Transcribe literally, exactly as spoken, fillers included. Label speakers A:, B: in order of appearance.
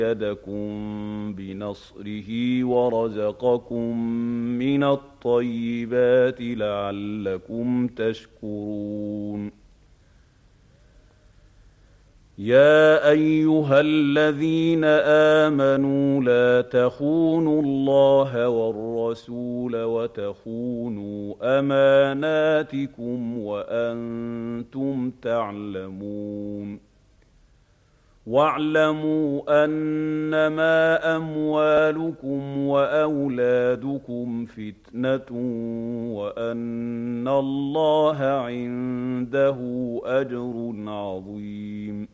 A: يدكم بنصره ورزقكم من الطيبات لعلكم تشكرون. يا أيها الذين آمنوا لا تخونوا الله والرسول وتخونوا أماناتكم وأنتم تعلمون. واعلموا أنما أموالكم وأولادكم فتنة وأن الله عنده أجر عظيم.